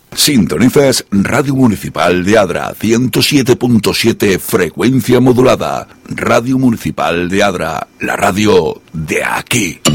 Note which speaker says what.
Speaker 1: Sintonizas Radio Municipal de Adra, 107.7 frecuencia modulada. Radio Municipal de Adra, la radio de aquí.